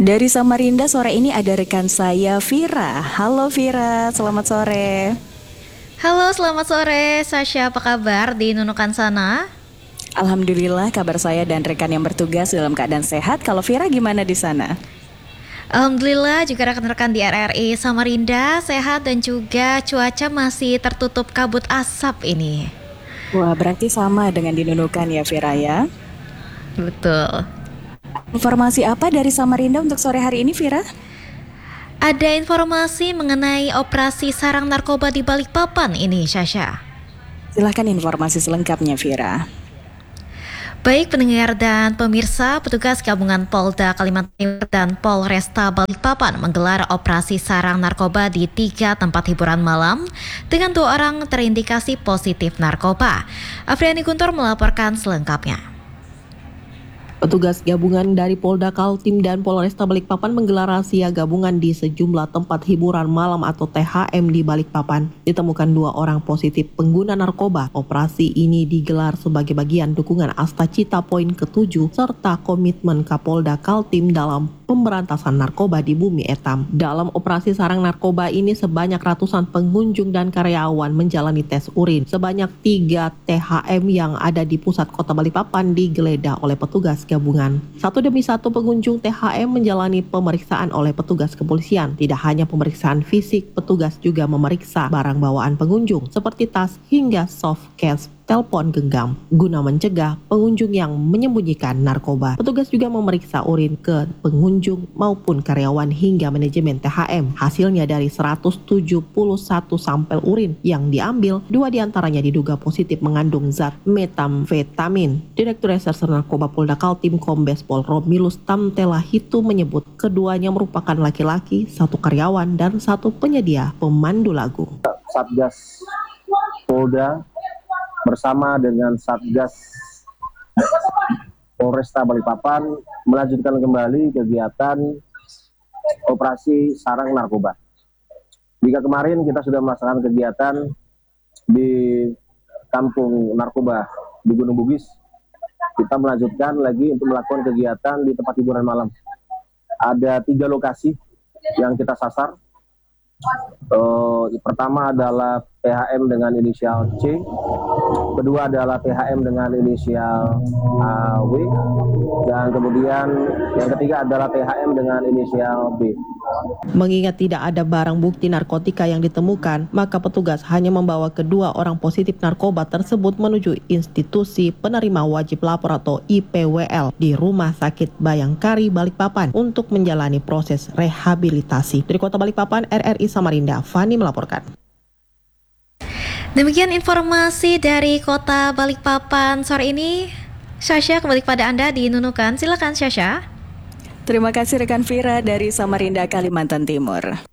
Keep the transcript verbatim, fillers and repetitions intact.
Dari Samarinda sore ini ada rekan saya Vira. Halo Vira, selamat sore. Halo, selamat sore. Sasha, apa kabar di Nunukan sana? Alhamdulillah kabar saya dan rekan yang bertugas dalam keadaan sehat. Kalau Vira gimana di sana? Alhamdulillah juga rekan-rekan di R R I Samarinda sehat dan juga cuaca masih tertutup kabut asap ini. Wah, berarti sama dengan di Nunukan ya Vira ya. Betul. Informasi apa dari Samarinda untuk sore hari ini Vira? Ada informasi mengenai operasi sarang narkoba di Balikpapan ini, Sasha. Silahkan informasi selengkapnya Vira. Baik pendengar dan pemirsa, petugas gabungan Polda Kalimantan Timur dan Polresta Balikpapan menggelar operasi sarang narkoba di tiga tempat hiburan malam dengan dua orang terindikasi positif narkoba. Afriani Guntur melaporkan selengkapnya. Petugas gabungan dari Polda Kaltim dan Polresta Balikpapan menggelar razia gabungan di sejumlah tempat hiburan malam atau T H M di Balikpapan. Ditemukan dua orang positif pengguna narkoba. Operasi ini digelar sebagai bagian dukungan Asta Cita Poin ketujuh serta komitmen Kapolda Kaltim dalam pemberantasan narkoba di Bumi Etam. Dalam operasi sarang narkoba ini sebanyak ratusan pengunjung dan karyawan menjalani tes urin. Sebanyak tiga T H M yang ada di pusat kota Balikpapan digeledah oleh petugas gabungan. Satu demi satu pengunjung T H M menjalani pemeriksaan oleh petugas kepolisian. Tidak hanya pemeriksaan fisik, petugas juga memeriksa barang bawaan pengunjung seperti tas hingga soft cash, telepon genggam guna mencegah pengunjung yang menyembunyikan narkoba. Petugas juga memeriksa urin ke pengunjung maupun karyawan hingga manajemen T H M. Hasilnya dari seratus tujuh puluh satu sampel urin yang diambil, dua diantaranya diduga positif mengandung zat metamfetamin. Direktur Reserse Narkoba Polda Kaltim Kombes Pol Romilus Tamtela Hitu menyebut keduanya merupakan laki-laki, satu karyawan dan satu penyedia pemandu lagu. Satgas Polda bersama dengan Satgas Polresta Balikpapan melanjutkan kembali kegiatan operasi sarang narkoba. Jika kemarin kita sudah melaksanakan kegiatan di kampung narkoba di Gunung Bugis, kita melanjutkan lagi untuk melakukan kegiatan di tempat hiburan malam. Ada tiga lokasi yang kita sasar. Uh, pertama adalah T H M dengan inisial C, kedua adalah T H M dengan inisial A W, dan kemudian yang ketiga adalah T H M dengan inisial B. Mengingat tidak ada barang bukti narkotika yang ditemukan, maka petugas hanya membawa kedua orang positif narkoba tersebut menuju institusi penerima wajib lapor atau I P W L di Rumah Sakit Bayangkari Balikpapan untuk menjalani proses rehabilitasi. Dari Kota Balikpapan, R R I Samarinda, Fani melaporkan. Demikian informasi dari Kota Balikpapan sore ini. Sasha, kembali kepada Anda di Nunukan. Silakan Sasha. Terima kasih rekan Vira dari Samarinda, Kalimantan Timur.